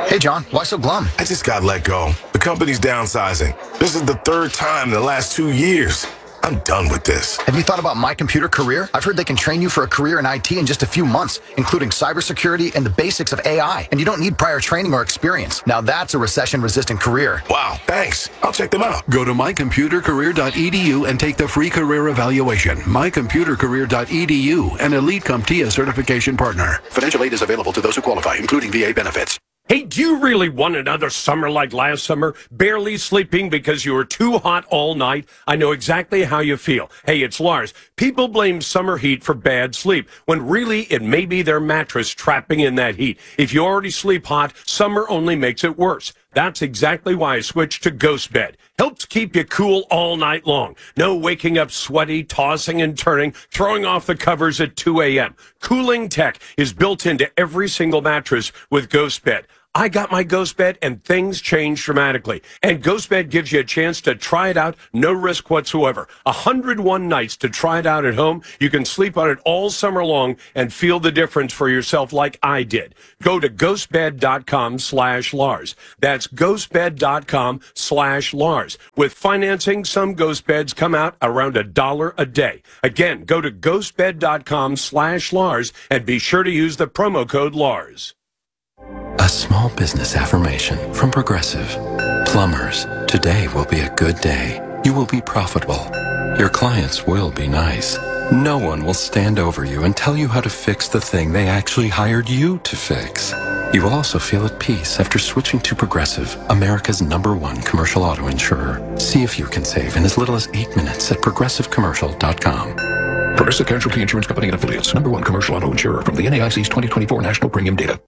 Hey, John, why so glum? I just got let go. The company's downsizing. This is the third time in the last 2 years. I'm done with this. Have you thought about My Computer Career? I've heard they can train you for a career in IT in just a few months, including cybersecurity and the basics of AI. And you don't need prior training or experience. Now that's a recession-resistant career. Wow, thanks. I'll check them out. Go to mycomputercareer.edu and take the free career evaluation. mycomputercareer.edu, an Elite CompTIA certification partner. Financial aid is available to those who qualify, including VA benefits. Hey, do you really want another summer like last summer? Barely sleeping because you were too hot all night? I know exactly how you feel. Hey, it's Lars. People blame summer heat for bad sleep, when really it may be their mattress trapping in that heat. If you already sleep hot, summer only makes it worse. That's exactly why I switched to Ghost Bed. Helps keep you cool all night long. No waking up sweaty, tossing and turning, throwing off the covers at 2 a.m. Cooling tech is built into every single mattress with Ghost Bed. I got my Ghost Bed and things changed dramatically. And Ghost Bed gives you a chance to try it out, no risk whatsoever. 101 nights to try it out at home. You can sleep on it all summer long and feel the difference for yourself like I did. Go to ghostbed.com/Lars. That's ghostbed.com/Lars. With financing, some Ghost Beds come out around $1 a day. Again, go to ghostbed.com/Lars and be sure to use the promo code Lars. A small business affirmation from Progressive. Plumbers, today will be a good day. You will be profitable. Your clients will be nice. No one will stand over you and tell you how to fix the thing they actually hired you to fix. You will also feel at peace after switching to Progressive, America's #1 commercial auto insurer. See if you can save in as little as 8 minutes at progressivecommercial.com. Progressive Casualty Insurance Company and Affiliates, #1 commercial auto insurer from the NAIC's 2024 National Premium Data.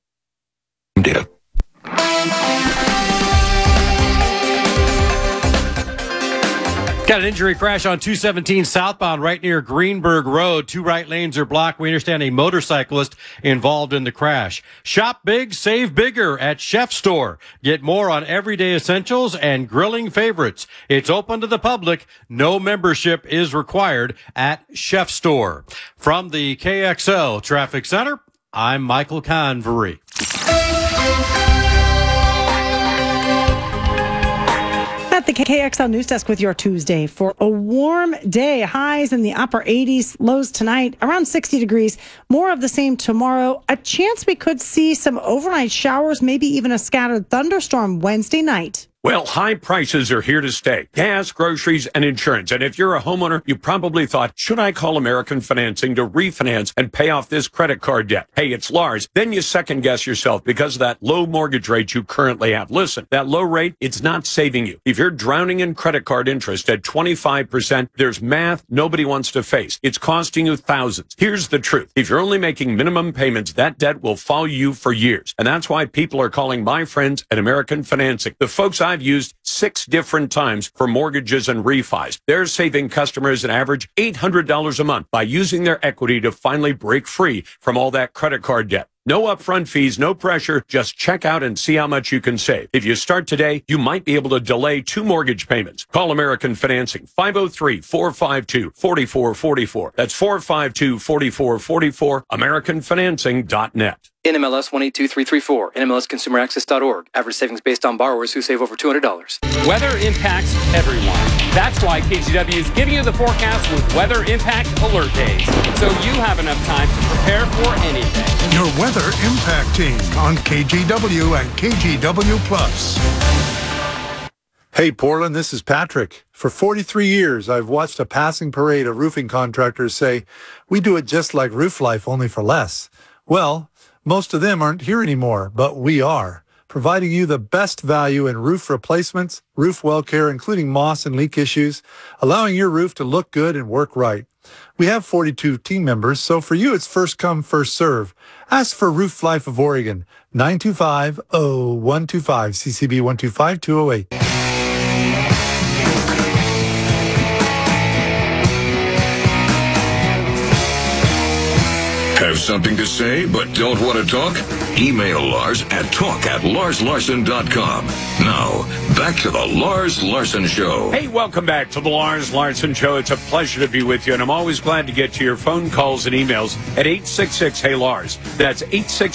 Got an injury crash on 217 southbound right near Greenberg Road. 2 right lanes are blocked. We understand a motorcyclist involved in the crash. Shop big, save bigger at Chef Store. Get more on everyday essentials and grilling favorites. It's open to the public. No membership is required at Chef Store. From the KXL Traffic Center, I'm Michael Convery. At the KXL News Desk with your Tuesday for a warm day. Highs in the upper 80s, lows tonight around 60 degrees. More of the same tomorrow. A chance we could see some overnight showers, maybe even a scattered thunderstorm Wednesday night. Well, high prices are here to stay. Gas, groceries, and insurance. And if you're a homeowner, you probably thought, should I call American Financing to refinance and pay off this credit card debt? Hey, it's Lars. Then you second guess yourself because of that low mortgage rate you currently have. Listen, that low rate, it's not saving you. If you're drowning in credit card interest at 25%, there's math nobody wants to face. It's costing you thousands. Here's the truth. If you're only making minimum payments, that debt will follow you for years. And that's why people are calling my friends at American Financing. The folks I've used 6 different times for mortgages and refis. They're saving customers an average $800 a month by using their equity to finally break free from all that credit card debt. No upfront fees, no pressure. Just check out and see how much you can save. If you start today, you might be able to delay 2 mortgage payments. Call American Financing, 503-452-4444. That's 452-4444, AmericanFinancing.net. NMLS 182334, NMLSConsumerAccess.org. Average savings based on borrowers who save over $200. Weather impacts everyone. That's why KGW is giving you the forecast with Weather Impact Alert Days, so you have enough time to prepare for anything. Your Weather Impact Team on KGW and KGW Plus. Hey, Portland, this is Patrick. For 43 years, I've watched a passing parade of roofing contractors say, we do it just like Roof Life, only for less. Well, most of them aren't here anymore, but we are, providing you the best value in roof replacements, roof well care, including moss and leak issues, allowing your roof to look good and work right. We have 42 team members, so for you, it's first come, first serve. Ask for Roof Life of Oregon, 925-0125, CCB 125208. Have something to say but don't want to talk? Email Lars at talk@larslarson.com. Now, back to the Lars Larson Show. Hey, welcome back to the Lars Larson Show. It's a pleasure to be with you, and I'm always glad to get to your phone calls and emails at 866-HEY-LARS. That's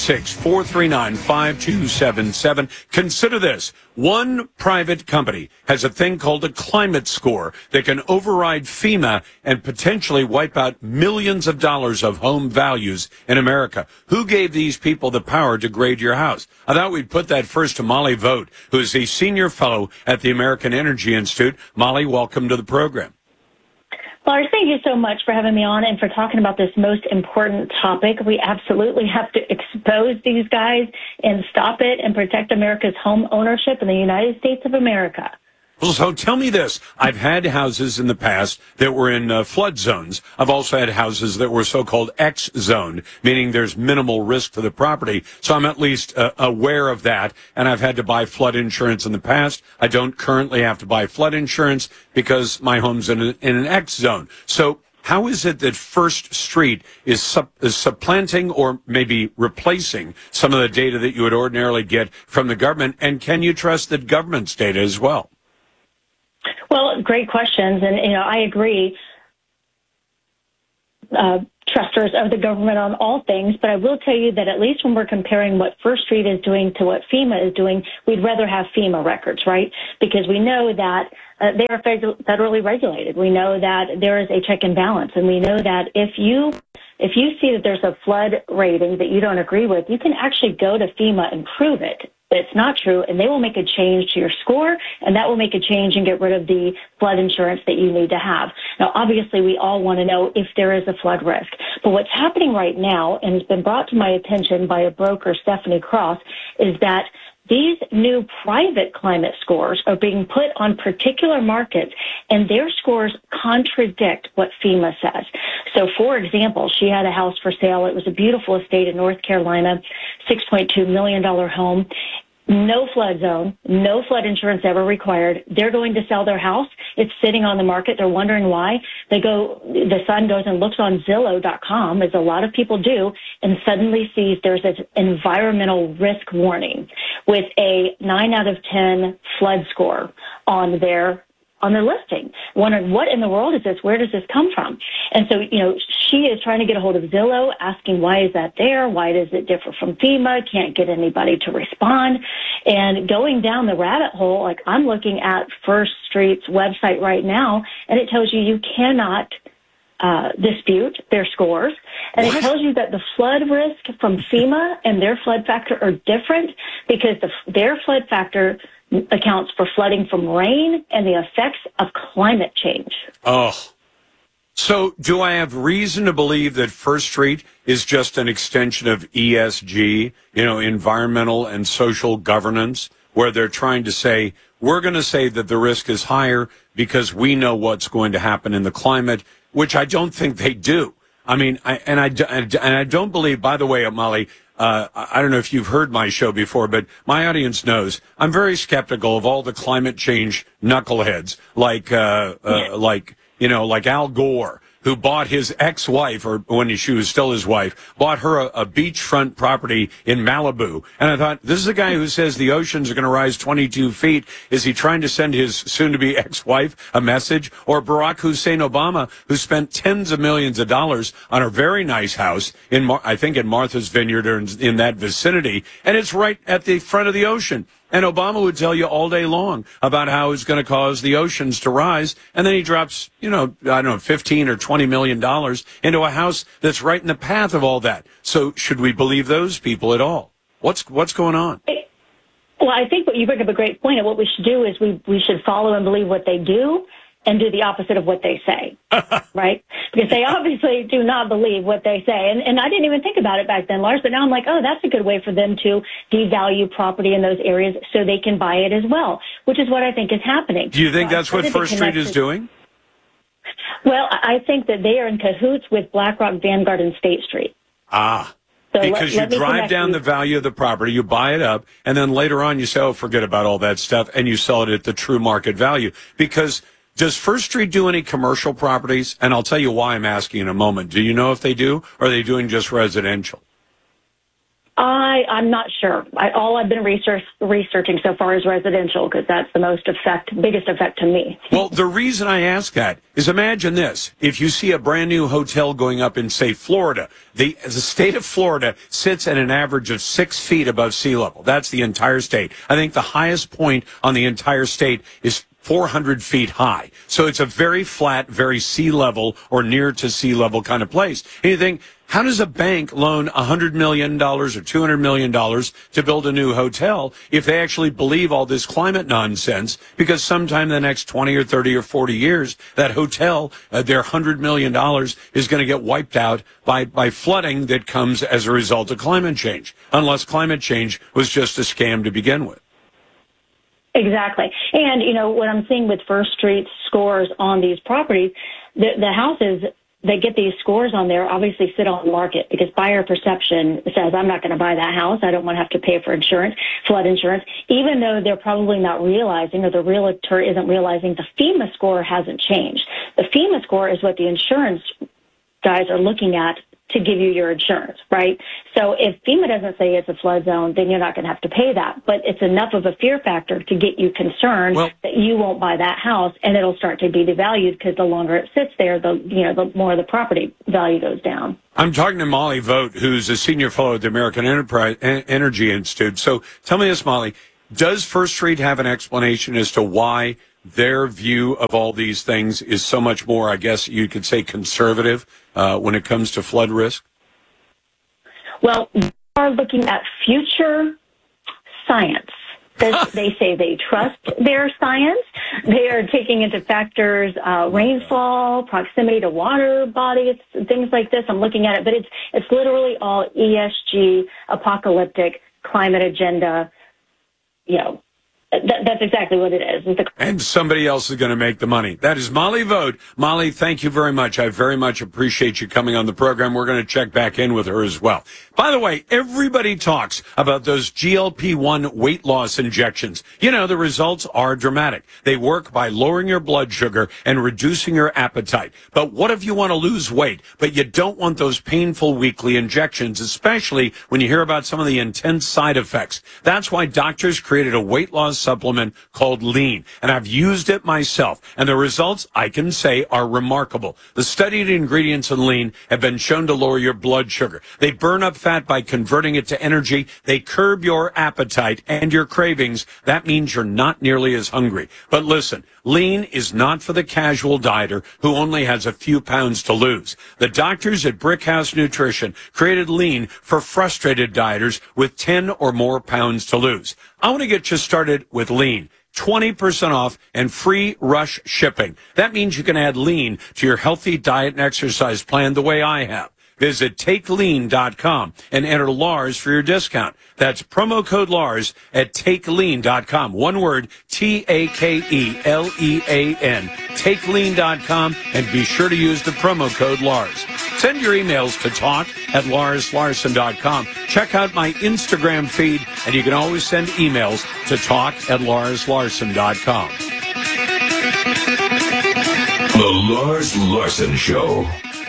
866-439-5277. Consider this. One private company has a thing called a climate score that can override FEMA and potentially wipe out millions of dollars of home values in America. Who gave these people the power to grade your house? I thought we'd put that first to Molly Vogt, who is a senior fellow at the American Energy Institute. Molly, welcome to the program. Lars, thank you so much for having me on and for talking about this most important topic. We absolutely have to expose these guys and stop it and protect America's home ownership in the United States of America. Well, so tell me this. I've had houses in the past that were in flood zones. I've also had houses that were so-called X-zoned, meaning there's minimal risk to the property. So I'm at least aware of that, and I've had to buy flood insurance in the past. I don't currently have to buy flood insurance because my home's in an X-zone. So how is it that First Street is supplanting or maybe replacing some of the data that you would ordinarily get from the government? And can you trust the government's data as well? Well, great questions. And, I agree. Trusters of the government on all things, but I will tell you that at least when we're comparing what First Street is doing to what FEMA is doing, we'd rather have FEMA records, right? Because we know that they are federally regulated. We know that there is a check and balance, and we know that if you see that there's a flood rating that you don't agree with, you can actually go to FEMA and prove it. But it's not true, and they will make a change to your score, and that will make a change and get rid of the flood insurance that you need to have. Now, obviously, we all want to know if there is a flood risk. But what's happening right now, and has been brought to my attention by a broker, Stephanie Cross, is that these new private climate scores are being put on particular markets, and their scores contradict what FEMA says. So, for example, she had a house for sale. It was a beautiful estate in North Carolina, $6.2 million home. No flood zone, no flood insurance ever required. They're going to sell their house. It's sitting on the market. They're wondering why. The son goes and looks on Zillow.com, as a lot of people do, and suddenly sees there's an environmental risk warning with a 9 out of 10 flood score on their listing, wondering what in the world is this? Where does this come from? And so, she is trying to get a hold of Zillow, asking why is that there? Why does it differ from FEMA? Can't get anybody to respond. And going down the rabbit hole, like I'm looking at First Street's website right now, and it tells you cannot dispute their scores. And It tells you that the flood risk from FEMA and their flood factor are different because their flood factor accounts for flooding from rain and the effects of climate change. Oh. So do I have reason to believe that First Street is just an extension of ESG, environmental and social governance, where they're trying to say, we're going to say that the risk is higher because we know what's going to happen in the climate, which I don't think they do. I mean, I don't believe, by the way, Molly, I don't know if you've heard my show before, but my audience knows I'm very skeptical of all the climate change knuckleheads like Al Gore, who bought his ex-wife, or when she was still his wife, bought her a beachfront property in Malibu. And I thought, this is a guy who says the oceans are going to rise 22 feet. Is he trying to send his soon-to-be ex-wife a message? Or Barack Hussein Obama, who spent tens of millions of dollars on a very nice house I think in Martha's Vineyard or in that vicinity, and it's right at the front of the ocean. And Obama would tell you all day long about how it's going to cause the oceans to rise. And then he drops, $15 or $20 million into a house that's right in the path of all that. So should we believe those people at all? What's going on? Well, I think you bring up a great point. And what we should do is we should follow and believe what they do and do the opposite of what they say, right? Because they obviously do not believe what they say. And I didn't even think about it back then, Lars, but now I'm like, oh, that's a good way for them to devalue property in those areas so they can buy it as well, which is what I think is happening. Do you think that's what First Street is doing? Well, I think that they are in cahoots with BlackRock, Vanguard, and State Street. Ah. So because you drive down the value of the property, you buy it up, and then later on you say, oh, forget about all that stuff, and you sell it at the true market value. Because Does First Street do any commercial properties? And I'll tell you why I'm asking in a moment. Do you know if they do, or are they doing just residential? I'm not sure. All I've been researching so far is residential because that's the biggest effect to me. Well, the reason I ask that is imagine this. If you see a brand new hotel going up in, say, Florida, the state of Florida sits at an average of 6 feet above sea level. That's the entire state. I think the highest point on the entire state is 400 feet high. So it's a very flat, very sea level or near to sea level kind of place. And you think, how does a bank loan $100 million or $200 million to build a new hotel if they actually believe all this climate nonsense? Because sometime in the next 20 or 30 or 40 years, that hotel, their $100 million is going to get wiped out by flooding that comes as a result of climate change, unless climate change was just a scam to begin with. Exactly. And, what I'm seeing with First Street scores on these properties, the houses that get these scores on there obviously sit on the market because buyer perception says, I'm not going to buy that house. I don't want to have to pay for insurance, flood insurance, even though they're probably not realizing or the realtor isn't realizing the FEMA score hasn't changed. The FEMA score is what the insurance guys are looking at to give you your insurance, right? So if FEMA doesn't say it's a flood zone, then you're not going to have to pay that. But it's enough of a fear factor to get you concerned that you won't buy that house, and it'll start to be devalued because the longer it sits there, the more the property value goes down. I'm talking to Molly Vogt, who's a senior fellow at the American Energy Institute. So tell me this, Molly, does First Street have an explanation as to why their view of all these things is so much more, I guess you could say, conservative when it comes to flood risk? Well, they are looking at future science. They say they trust their science. They are taking into factors rainfall, proximity to water bodies, things like this. I'm looking at it, but it's literally all ESG, apocalyptic, climate agenda, That's exactly what it is. And somebody else is going to make the money. That is Molly Vogt. Molly, thank you very much. I very much appreciate you coming on the program. We're going to check back in with her as well. By the way, everybody talks about those GLP-1 weight loss injections. The results are dramatic. They work by lowering your blood sugar and reducing your appetite. But what if you want to lose weight, but you don't want those painful weekly injections, especially when you hear about some of the intense side effects? That's why doctors created a weight loss supplement called Lean, and I've used it myself, and the results, I can say, are remarkable. The studied ingredients in Lean have been shown to lower your blood sugar. They burn up fat by converting it to energy. They curb your appetite and your cravings. That means you're not nearly as hungry. But listen, Lean is not for the casual dieter who only has a few pounds to lose. The doctors at Brickhouse Nutrition created Lean for frustrated dieters with 10 or more pounds to lose. I want to get you started with Lean. 20% off and free rush shipping. That means you can add Lean to your healthy diet and exercise plan the way I have. Visit TakeLean.com and enter Lars for your discount. That's promo code Lars at TakeLean.com. One word, TakeLean. TakeLean.com, and be sure to use the promo code Lars. Send your emails to talk@LarsLarson.com. Check out my Instagram feed, and you can always send emails to talk@LarsLarson.com. The Lars Larson Show.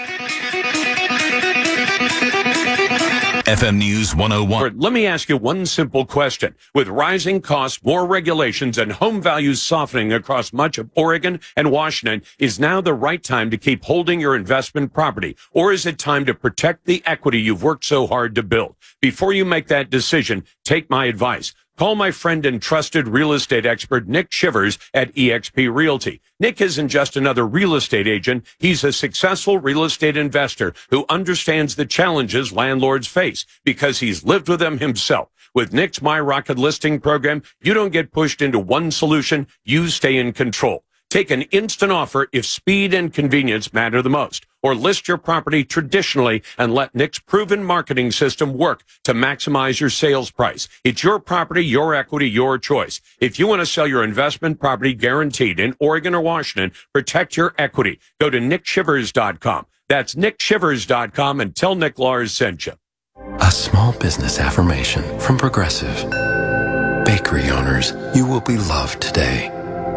FM News 101. Let me ask you one simple question. With rising costs, more regulations, and home values softening across much of Oregon and Washington, is now the right time to keep holding your investment property? Or is it time to protect the equity you've worked so hard to build? Before you make that decision, take my advice. Call my friend and trusted real estate expert, Nick Shivers at eXp Realty. Nick isn't just another real estate agent. He's a successful real estate investor who understands the challenges landlords face because he's lived with them himself. With Nick's My Rocket listing program, you don't get pushed into one solution. You stay in control. Take an instant offer if speed and convenience matter the most. Or list your property traditionally and let Nick's proven marketing system work to maximize your sales price. It's your property, your equity, your choice. If you want to sell your investment property guaranteed in Oregon or Washington, protect your equity. Go to nickshivers.com. That's nickshivers.com and tell Nick Lars sent you. A small business affirmation from Progressive. Bakery owners, you will be loved today.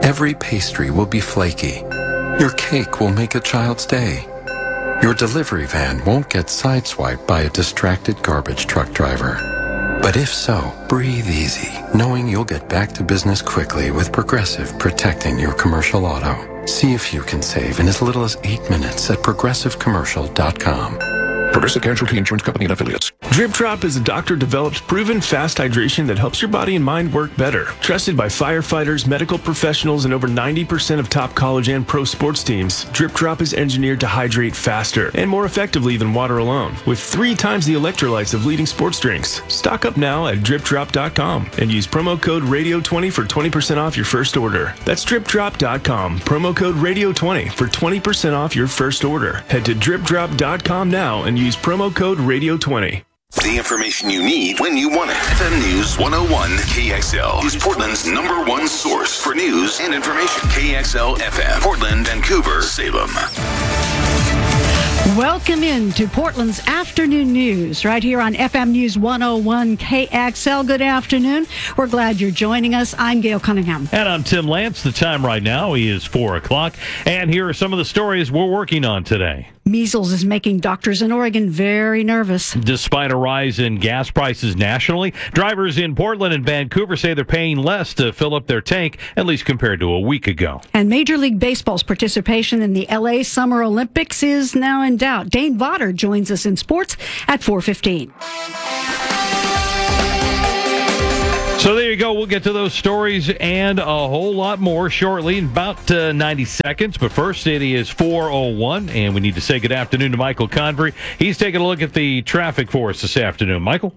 Every pastry will be flaky. Your cake will make a child's day. Your delivery van won't get sideswiped by a distracted garbage truck driver. But if so, breathe easy, knowing you'll get back to business quickly with Progressive protecting your commercial auto. See if you can save in as little as 8 minutes at progressivecommercial.com. Progressive Casualty Insurance Company and Affiliates. Drip Drop is a doctor-developed, proven fast hydration that helps your body and mind work better. Trusted by firefighters, medical professionals, and over 90% of top college and pro sports teams, Drip Drop is engineered to hydrate faster and more effectively than water alone, with 3 times the electrolytes of leading sports drinks. Stock up now at dripdrop.com and use promo code RADIO20 for 20% off your first order. That's dripdrop.com, promo code RADIO20 for 20% off your first order. Head to dripdrop.com now and use promo code RADIO20. The information you need when you want it. FM News 101 KXL is Portland's #1 source for news and information. KXL FM, Portland, Vancouver, Salem. Welcome into Portland's afternoon news right here on FM News 101 KXL. Good afternoon. We're glad you're joining us. I'm Gail Cunningham. And I'm Tim Lance. The time right now is 4 o'clock. And here are some of the stories we're working on today. Measles is making doctors in Oregon very nervous. Despite a rise in gas prices nationally, drivers in Portland and Vancouver say they're paying less to fill up their tank, at least compared to a week ago. And Major League Baseball's participation in the LA Summer Olympics is now in doubt. Dane Vodder joins us in sports at 4:15. So there you go. We'll get to those stories and a whole lot more shortly in about 90 seconds. But first, it is 4:01, and we need to say good afternoon to Michael Convery. He's taking a look at the traffic for us this afternoon. Michael?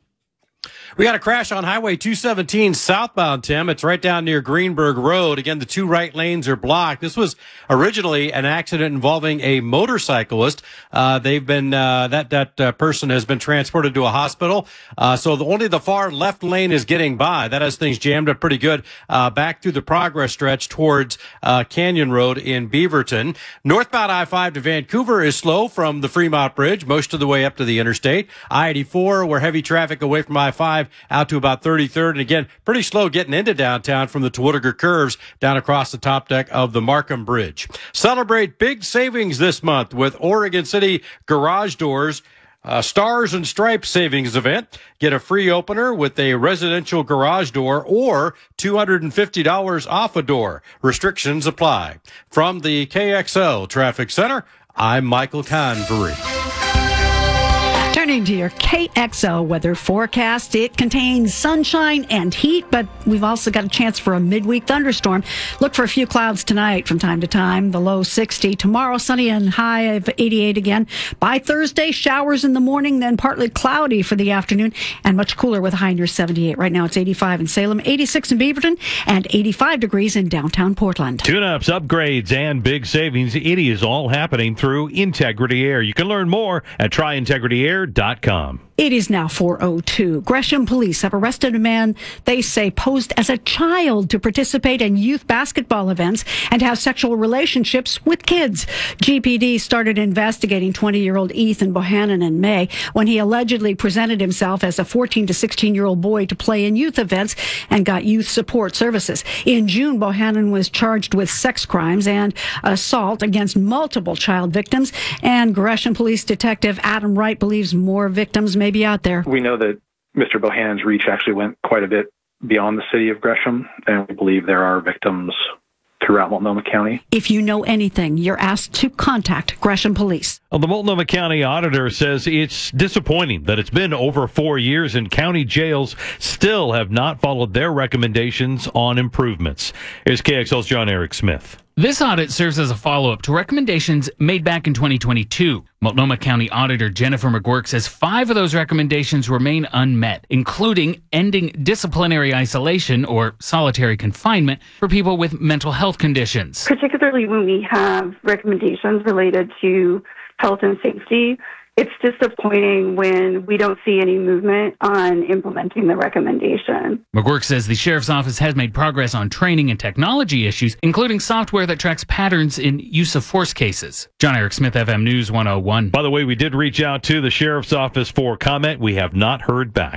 We got a crash on Highway 217 southbound, Tim. It's right down near Greenberg Road. Again, the 2 right lanes are blocked. This was originally an accident involving a motorcyclist. They've been that person has been transported to a hospital. So only the far left lane is getting by. That has things jammed up pretty good back through the progress stretch towards Canyon Road in Beaverton. Northbound I-5 to Vancouver is slow from the Fremont Bridge most of the way up to the interstate. I-84, where heavy traffic away from I-5 out to about 33rd. And again, pretty slow getting into downtown from the Terwilliger Curves down across the top deck of the Markham Bridge. Celebrate big savings this month with Oregon City Garage Doors. Stars and Stripes savings event. Get a free opener with a residential garage door or $250 off a door. Restrictions apply. From the KXL Traffic Center, I'm Michael Convery. Turning to your KXL weather forecast, it contains sunshine and heat, but we've also got a chance for a midweek thunderstorm. Look for a few clouds tonight from time to time, the low 60. Tomorrow, sunny and high of 88 again. By Thursday, showers in the morning, then partly cloudy for the afternoon, and much cooler with a high near 78. Right now, it's 85 in Salem, 86 in Beaverton, and 85 degrees in downtown Portland. Tune-ups, upgrades, and big savings. It is all happening through Integrity Air. You can learn more at tryintegrityair.com. It is now 4:02. Gresham police have arrested a man they say posed as a child to participate in youth basketball events and have sexual relationships with kids. GPD started investigating 20-year-old Ethan Bohannon in May when he allegedly presented himself as a 14 to 16-year-old boy to play in youth events and got youth support services. In June, Bohannon was charged with sex crimes and assault against multiple child victims, and Gresham Police Detective Adam Wright believes more victims may be out there. We know that Mr. Bohannon's reach actually went quite a bit beyond the city of Gresham, and we believe there are victims throughout Multnomah County. If you know anything, you're asked to contact Gresham Police. Well, the Multnomah County Auditor says it's disappointing that it's been over 4 years and county jails still have not followed their recommendations on improvements. Here's KXL's John Eric Smith. This audit serves as a follow-up to recommendations made back in 2022. Multnomah County Auditor Jennifer McGuirk says 5 of those recommendations remain unmet, including ending disciplinary isolation or solitary confinement for people with mental health conditions. Particularly when we have recommendations related to health and safety, it's disappointing when we don't see any movement on implementing the recommendation. McGuirk says the sheriff's office has made progress on training and technology issues, including software that tracks patterns in use of force cases. John Eric Smith, FM News 101. By the way, we did reach out to the sheriff's office for comment. We have not heard back.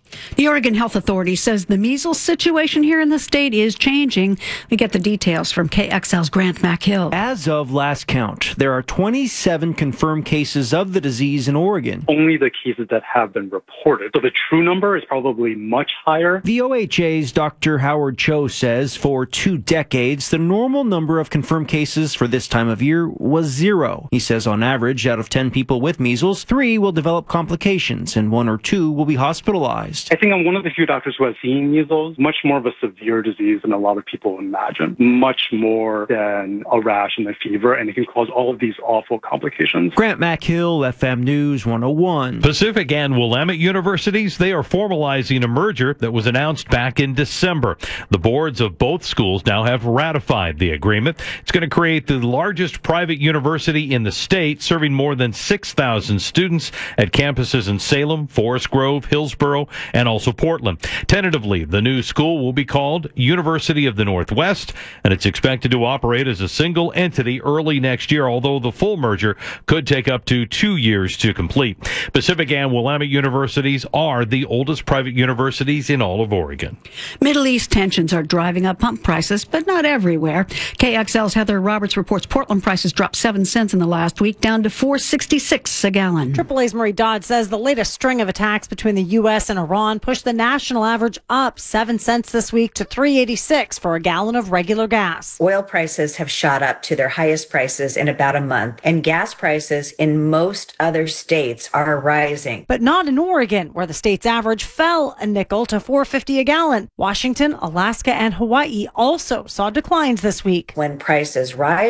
The Oregon Health Authority says the measles situation here in the state is changing. We get the details from KXL's Grant McHill. As of last count, there are 27 confirmed cases of the disease in Oregon. Only the cases that have been reported. So the true number is probably much higher. The OHA's Dr. Howard Cho says for 2 decades, the normal number of confirmed cases for this time of year was 0. He says on average, out of 10 people with measles, 3 will develop complications and 1 or 2 will be hospitalized. I think I'm one of the few doctors who have seen measles. Much more of a severe disease than a lot of people imagine. Much more than a rash and a fever, and it can cause all of these awful complications. Grant McHill, FM News 101. Pacific and Willamette universities, they are formalizing a merger that was announced back in December. The boards of both schools now have ratified the agreement. It's going to create the largest private university in the state, serving more than 6,000 students at campuses in Salem, Forest Grove, Hillsborough, and also Portland. Tentatively, the new school will be called University of the Northwest, and it's expected to operate as a single entity early next year, although the full merger could take up to 2 years to complete. Pacific and Willamette universities are the oldest private universities in all of Oregon. Middle East tensions are driving up pump prices, but not everywhere. KXL's Heather Roberts reports Portland prices dropped 7 cents in the last week, down to $4.66 a gallon. AAA's Marie Dodd says the latest string of attacks between the U.S. and Iran pushed the national average up 7 cents this week to $3.86 for a gallon of regular gas. Oil prices have shot up to their highest prices in about a month, and gas prices in most other states are rising. But not in Oregon, where the state's average fell a nickel to $4.50 a gallon. Washington, Alaska, and Hawaii also saw declines this week. When prices rise,